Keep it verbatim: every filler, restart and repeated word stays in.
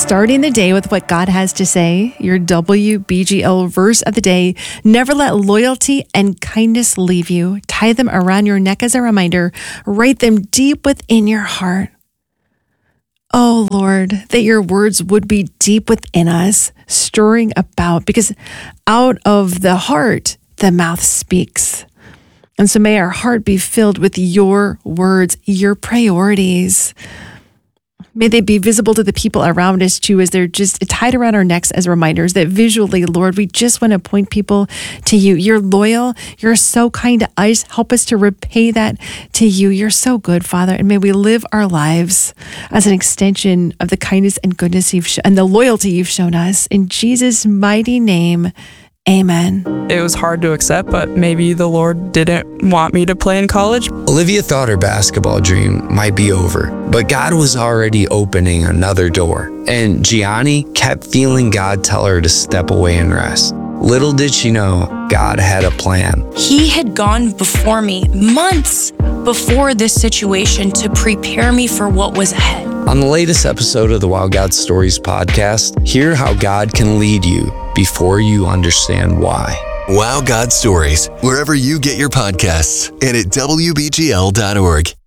starting the day with what God has to say. Your W B G L verse of the day: never let loyalty and kindness leave you. Tie them around your neck as a reminder. Write them deep within your heart. Oh Lord, that your words would be deep within us, stirring about, because out of the heart, the mouth speaks. And so may our heart be filled with your words, your priorities. May they be visible to the people around us too, as they're just tied around our necks as reminders that visually, Lord, we just want to point people to you. You're loyal. You're so kind to us. Help us to repay that to you. You're so good, Father. And may we live our lives as an extension of the kindness and goodness you've sh- and the loyalty you've shown us. In Jesus' mighty name, amen. It was hard to accept, but maybe the Lord didn't want me to play in college. Olivia thought her basketball dream might be over, but God was already opening another door. And Gianni kept feeling God tell her to step away and rest. Little did she know, God had a plan. He had gone before me months before this situation to prepare me for what was ahead. On the latest episode of the Wow God Stories podcast, hear how God can lead you before you understand why. Wow God Stories, wherever you get your podcasts, and at W B G L dot org.